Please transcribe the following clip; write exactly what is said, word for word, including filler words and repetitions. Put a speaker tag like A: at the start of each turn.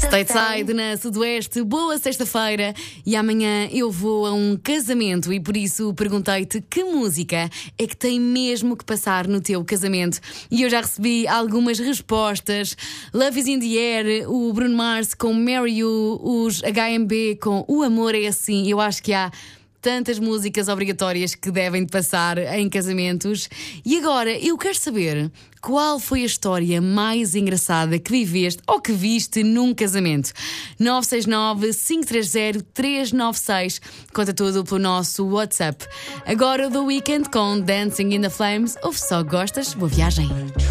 A: Stateside na Sudoeste, boa sexta-feira. E amanhã eu vou a um casamento e por isso perguntei-te que música é que tem mesmo que passar no teu casamento. E eu já recebi algumas respostas. Love is in the Air, o Bruno Mars com Marry You, os H M B com O Amor é Assim. Eu acho que há tantas músicas obrigatórias que devem de passar em casamentos. E agora eu quero saber qual foi a história mais engraçada que viveste ou que viste num casamento. nove seis nove, cinco três zero, três nove seis. Conta tudo pelo nosso WhatsApp. Agora o The Weeknd com Dancing in the Flames. Ouve só, gostas? Boa viagem.